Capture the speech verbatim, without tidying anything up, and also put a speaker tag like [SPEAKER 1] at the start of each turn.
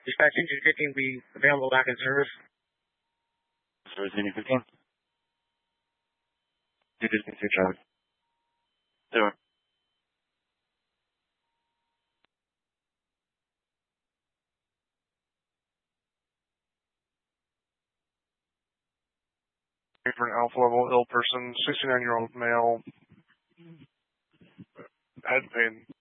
[SPEAKER 1] Dispatch engine fifteen will be available back in service.
[SPEAKER 2] Service engine fifteen. Do this into traffic. Zero.
[SPEAKER 3] For an alpha level ill person, sixty-nine year old male, head pain.